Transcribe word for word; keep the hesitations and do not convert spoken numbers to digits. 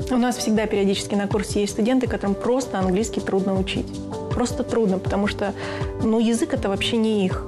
У нас всегда периодически на курсе есть студенты, которым просто английский трудно учить. Просто трудно, потому что ну, язык – это вообще не их.